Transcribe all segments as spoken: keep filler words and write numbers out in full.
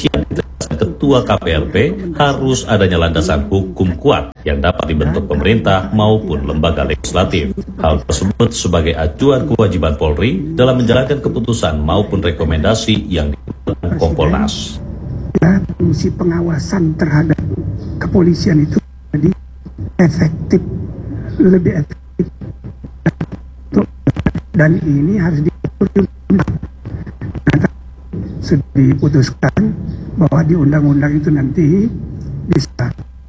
Ketua K P R P harus adanya landasan hukum kuat yang dapat dibentuk pemerintah maupun lembaga legislatif. Hal tersebut sebagai acuan kewajiban Polri dalam menjalankan keputusan maupun rekomendasi yang dilakukan Kompolnas. Fungsi pengawasan terhadap kepolisian itu jadi efektif, lebih efektif, dan ini harus diatur. Sudah diputuskan bahwa di undang-undang itu nanti bisa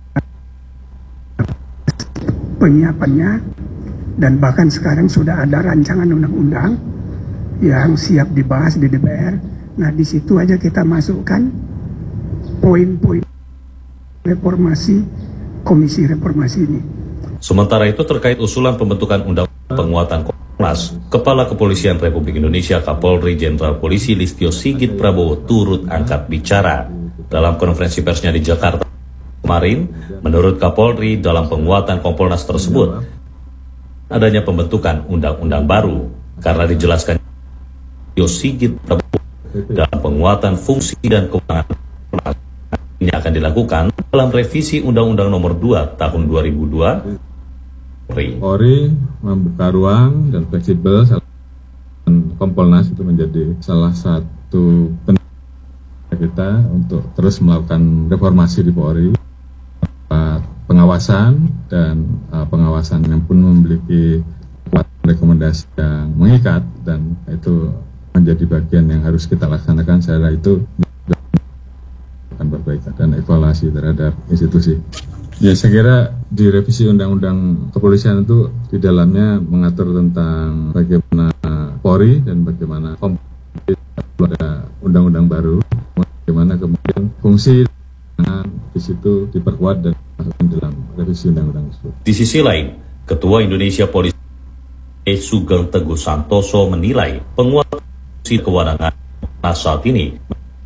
penyiapannya, dan bahkan sekarang sudah ada rancangan undang-undang yang siap dibahas di D P R. Nah, di situ aja kita masukkan poin-poin reformasi, komisi reformasi ini. Sementara itu terkait usulan pembentukan undang penguatan Kompolnas, Kepala Kepolisian Republik Indonesia Kapolri Jenderal Polisi Listio Sigit Prabowo turut angkat bicara. Dalam konferensi persnya di Jakarta kemarin, menurut Kapolri dalam penguatan Kompolnas tersebut adanya pembentukan undang-undang baru karena dijelaskan Listio Sigit Prabowo dalam penguatan fungsi dan kewenangan Kompolnas ini akan dilakukan dalam revisi Undang-Undang Nomor dua Tahun dua ribu dua. Polri membuka ruang dan fleksibel, Kompolnas itu menjadi salah satu penting kita untuk terus melakukan reformasi di Polri, pengawasan dan uh, pengawasan yang pun memiliki rekomendasi yang mengikat, dan itu menjadi bagian yang harus kita laksanakan. Secara itu akan perbaikan dan evaluasi terhadap institusi. Ya, saya kira di revisi Undang-Undang Kepolisian itu di dalamnya mengatur tentang bagaimana Polri dan bagaimana ada undang-undang baru, bagaimana kemudian fungsi di situ diperkuat dan masukkan dalam revisi undang-undang tersebut. Di sisi lain, Ketua Indonesia Polisi Sugeng Teguh Santoso menilai penguatan fungsi kewenangan saat ini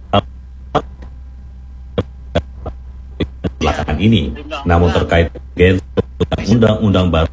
belakangan ini, namun terkait undang-undang baru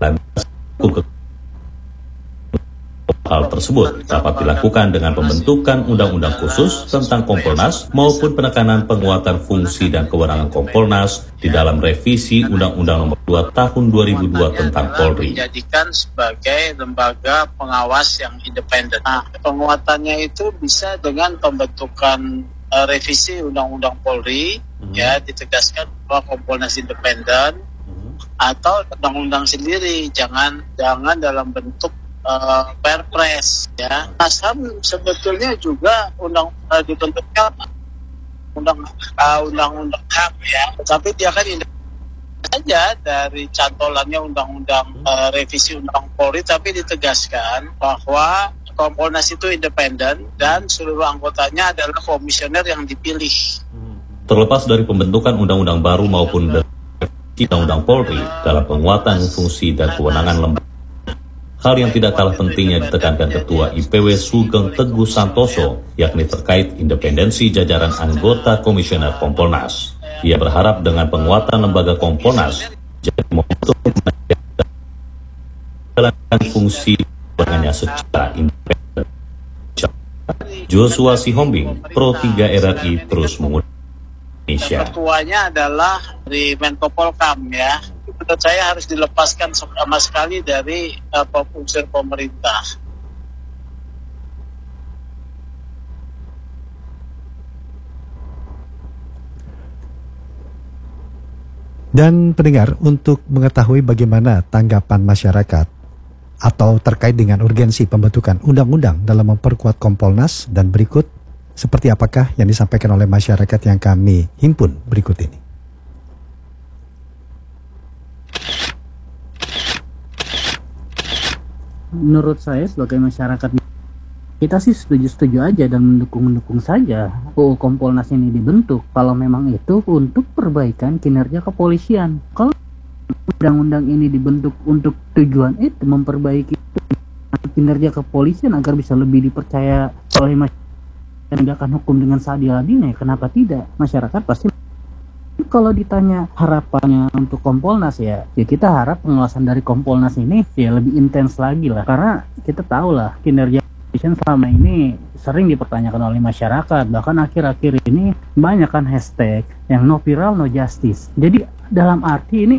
hal tersebut dapat dilakukan dengan pembentukan undang-undang khusus tentang Kompolnas maupun penekanan penguatan fungsi dan kewenangan Kompolnas di dalam revisi Undang-Undang Nomor dua Tahun dua ribu dua tentang Polri. Dijadikan sebagai lembaga pengawas yang independen. Nah, penguatannya itu bisa dengan pembentukan uh, revisi Undang-Undang Polri, hmm. ya ditegaskan bahwa Kompolnas independen, hmm. atau undang-undang sendiri, jangan jangan dalam bentuk Uh, perpres, ya. Asam sebetulnya juga undang uh, dibentuknya undang uh, undang-undang H A M, ya. Tapi dia kan ini saja dari cantolannya undang-undang uh, revisi undang Polri, tapi ditegaskan bahwa Kompolnas itu independen dan seluruh anggotanya adalah komisioner yang dipilih. Terlepas dari pembentukan undang-undang baru maupun revisi undang-undang Polri dalam penguatan fungsi dan kewenangan lembaga, hal yang tidak kalah pentingnya ditekankan Ketua I P W Sugeng Teguh Santoso, yakni terkait independensi jajaran anggota komisioner Kompolnas. Ia berharap dengan penguatan lembaga Kompolnas jadi momentum menjalankan fungsi dengannya secara independen. Joshua Sihombing, Pro tiga R R I terus mengundang Indonesia. Ketuanya adalah di Menko Polkam, ya. Menurut saya harus dilepaskan sama sekali dari uh, unsur pemerintah. Dan pendengar, untuk mengetahui bagaimana tanggapan masyarakat atau terkait dengan urgensi pembentukan undang-undang dalam memperkuat Kompolnas, dan berikut seperti apakah yang disampaikan oleh masyarakat yang kami himpun berikut ini. Menurut saya sebagai masyarakat, kita sih setuju-setuju aja dan mendukung-mendukung saja U U Kompolnas ini dibentuk kalau memang itu untuk perbaikan kinerja kepolisian. Kalau undang-undang ini dibentuk untuk tujuan itu, memperbaiki kinerja kepolisian agar bisa lebih dipercaya oleh masyarakat, menegakkan hukum dengan seadil-adilnya, kenapa tidak? Masyarakat pasti. Kalau ditanya harapannya untuk Kompolnas, ya, ya kita harap pengawasan dari Kompolnas ini ya lebih intens lagi lah, karena kita tahu lah kinerja kepolisian selama ini sering dipertanyakan oleh masyarakat. Bahkan akhir-akhir ini banyak kan hashtag yang no viral no justice. Jadi dalam arti ini